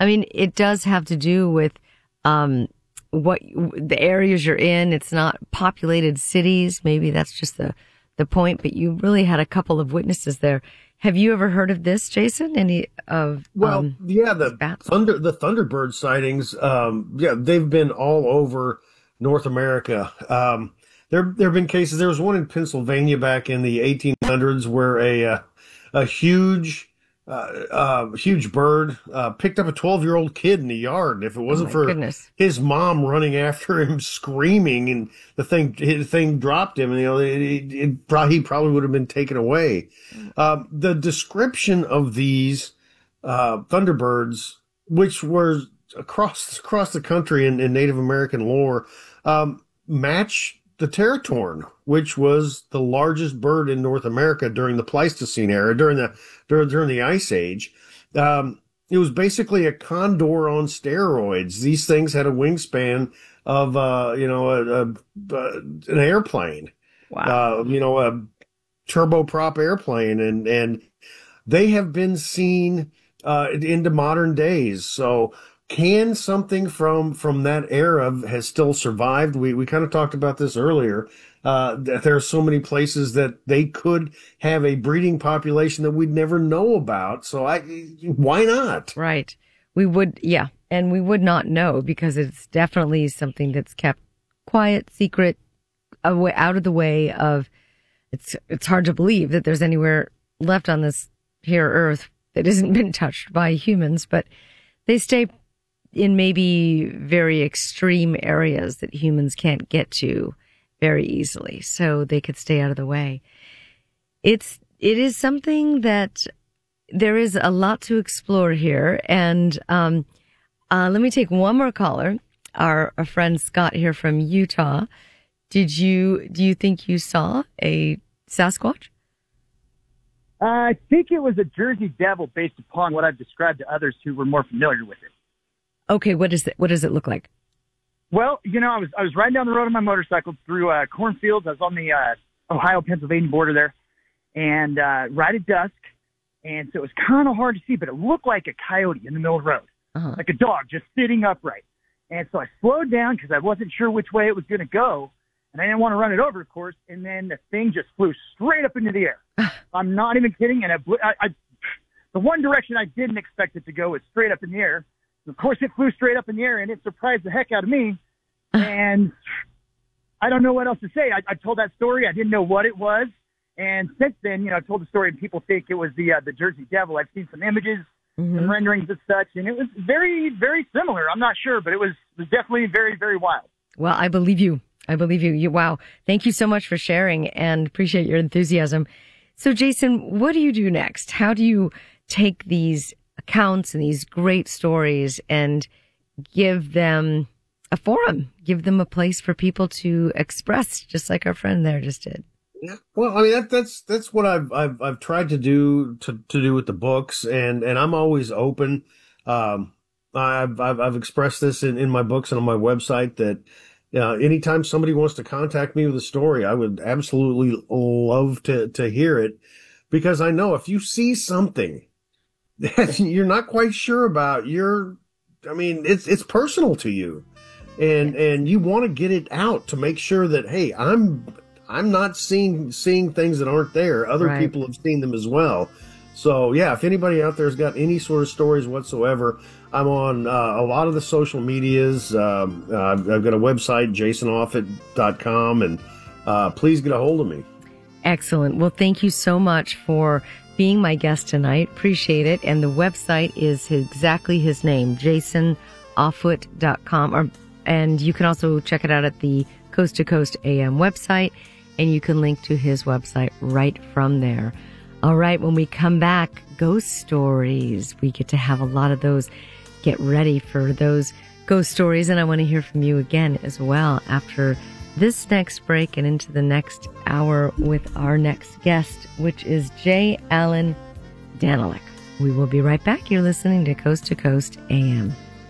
I mean, it does have to do with what the areas you're in. It's not populated cities. Maybe that's just the point. But you really had a couple of witnesses there. Have you ever heard of this, Jason? Any of the Thunderbird sightings. They've been all over North America. There have been cases. There was one in Pennsylvania back in the 1800s where a huge bird picked up a 12-year-old kid in the yard. If it wasn't for his mom running after him screaming, and the thing dropped him, and he probably would have been taken away. The description of these Thunderbirds, which were across the country in Native American lore, match the Teratorn, which was the largest bird in North America during the Pleistocene era, during the Ice Age. It was basically a condor on steroids. These things had a wingspan of an airplane. Wow. A turboprop airplane, and they have been seen into modern days. So can something from that era has still survived? We kind of talked about this earlier, that there are so many places that they could have a breeding population that we'd never know about. So why not? Right. We would, yeah. And we would not know, because it's definitely something that's kept quiet, secret, out of the way of, it's hard to believe that there's anywhere left on this here earth that hasn't been touched by humans, but they stay in maybe very extreme areas that humans can't get to very easily, so they could stay out of the way. It is something that there is a lot to explore here, and let me take one more caller. Our friend Scott here from Utah. Do you think you saw a Sasquatch? I think it was a Jersey Devil, based upon what I've described to others who were more familiar with it. Okay, what does it look like? Well, I was riding down the road on my motorcycle through cornfields. I was on the Ohio-Pennsylvania border there, and right at dusk, and so it was kind of hard to see, but it looked like a coyote in the middle of the road, like a dog just sitting upright. And so I slowed down because I wasn't sure which way it was going to go, and I didn't want to run it over, of course, and then the thing just flew straight up into the air. I'm not even kidding, and the one direction I didn't expect it to go was straight up in the air. Of course, it flew straight up in the air, and it surprised the heck out of me. And I don't know what else to say. I told that story. I didn't know what it was. And since then, I told the story, and people think it was the Jersey Devil. I've seen some images, some renderings and such, and it was very, very similar. I'm not sure, but it was definitely very, very wild. Well, I believe you. Wow. Thank you so much for sharing, and appreciate your enthusiasm. So, Jason, what do you do next? How do you take these accounts and these great stories and give them a forum, give them a place for people to express, just like our friend there just did? Yeah. Well, I mean, that's what I've tried to do with the books, and I'm always open. I've expressed this in my books and on my website that, anytime somebody wants to contact me with a story, I would absolutely love to hear it, because I know if you see something that you're not quite sure about, it's personal to you, and you want to get it out to make sure that, hey, I'm not seeing things that aren't there. Other people have seen them as well. So yeah, if anybody out there's got any sort of stories whatsoever, I'm on a lot of the social medias. I've got a website, jasonoffutt.com, and please get a hold of me. Excellent. Well, thank you so much for being my guest tonight. Appreciate it. And the website is exactly his name, jasonoffutt.com. And you can also check it out at the Coast to Coast AM website, and you can link to his website right from there. All right, when we come back, ghost stories. We get to have a lot of those. Get ready for those ghost stories, and I want to hear from you again as well after this next break and into the next hour with our next guest, which is J. Allen Daniluk. We will be right back. You're listening to Coast AM.